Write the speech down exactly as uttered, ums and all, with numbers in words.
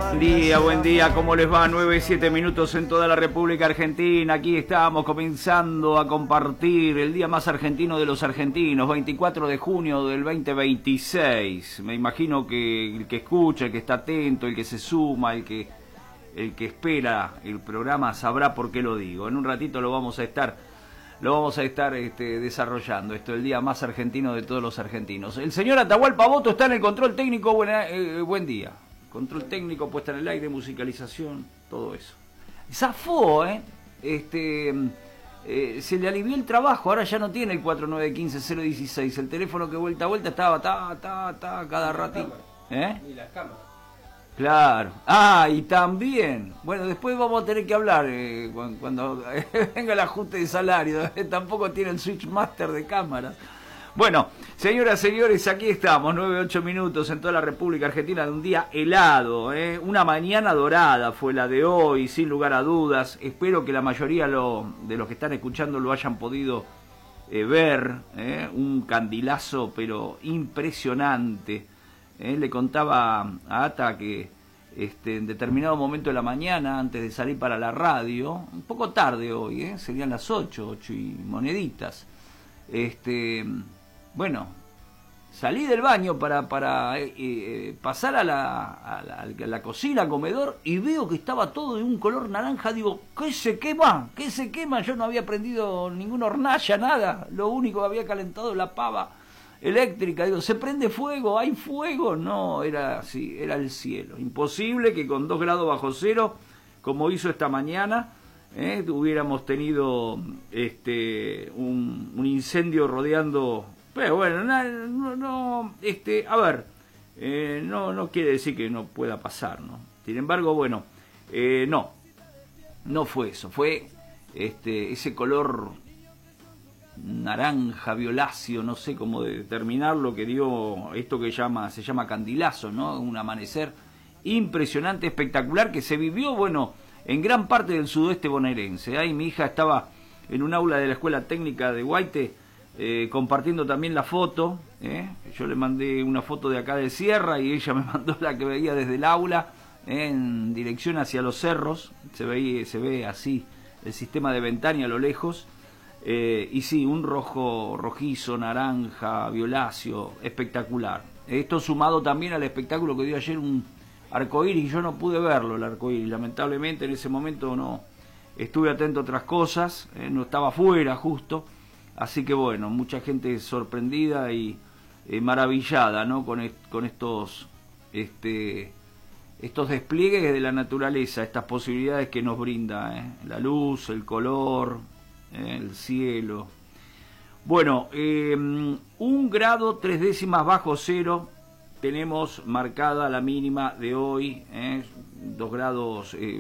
Buen día, buen día, ¿cómo les va? nueve, siete minutos en toda la República Argentina. Aquí estamos comenzando a compartir el día más argentino de los argentinos, veinticuatro de junio del veinte veintiséis. Me imagino que el que escucha, el que está atento, el que se suma, el que, el que espera el programa sabrá por qué lo digo. En un ratito lo vamos a estar, lo vamos a estar este, desarrollando. Esto es el día más argentino de todos los argentinos. El señor Atahualpa Boto está en el control técnico. Buena, eh, buen día. Control técnico, puesta en el aire, musicalización, todo eso. Zafó, ¿eh? Este, eh, se le alivió el trabajo, ahora ya no tiene el cuatro nueve uno cinco cero uno seis, el teléfono que vuelta a vuelta estaba, ta, ta, ta, cada ratito. ¿Eh? Ni las cámaras. Claro. Ah, y también, bueno, después vamos a tener que hablar eh, cuando, cuando venga el ajuste de salario, tampoco tiene el switch master de cámaras. Bueno, señoras, señores, aquí estamos, nueve, ocho minutos en toda la República Argentina de un día helado, ¿eh? Una mañana dorada fue la de hoy, sin lugar a dudas. Espero que la mayoría lo, de los que están escuchando lo hayan podido eh, ver, ¿eh? Un candilazo, pero impresionante. ¿eh? Le contaba a Ata que este, en determinado momento de la mañana, antes de salir para la radio, un poco tarde hoy, ¿eh? Serían las ocho, ocho y moneditas, este... Bueno, salí del baño para, para eh, eh, pasar a la, a, la, a la cocina, comedor, y veo que estaba todo de un color naranja. Digo, ¿qué se quema? ¿Qué se quema? Yo no había prendido ninguna hornalla, nada. Lo único que había calentado la pava eléctrica. Digo, ¿se prende fuego? ¿Hay fuego? No, era así, era el cielo. Imposible que con dos grados bajo cero, como hizo esta mañana, eh, hubiéramos tenido este un, un incendio rodeando. Pero bueno, no, no, no este, a ver, eh, no, no quiere decir que no pueda pasar, ¿no? Sin embargo, bueno, eh, no, no fue eso, fue este, ese color naranja, violáceo, no sé cómo determinarlo, que dio esto que llama, se llama candilazo, ¿no? Un amanecer impresionante, espectacular, que se vivió, bueno, en gran parte del sudoeste bonaerense. Ahí mi hija estaba en un aula de la Escuela Técnica de Guaite, Eh, compartiendo también la foto, ¿eh? Yo le mandé una foto de acá de Sierra y ella me mandó la que veía desde el aula, ¿eh? En dirección hacia los cerros, se ve, se ve así el sistema de Ventania a lo lejos, eh, y sí, un rojo rojizo, naranja, violáceo, espectacular. Esto sumado también al espectáculo que dio ayer un arcoíris. Yo no pude verlo, el arcoíris, lamentablemente en ese momento no estuve atento a otras cosas, ¿eh? No estaba afuera justo. Así que bueno, mucha gente sorprendida y eh, maravillada, ¿no? Con, est con estos, este, estos despliegues de la naturaleza, estas posibilidades que nos brinda, ¿eh? La luz, el color, ¿eh? El cielo. Bueno, eh, un grado tres décimas bajo cero tenemos marcada la mínima de hoy, ¿eh? Dos grados... Eh,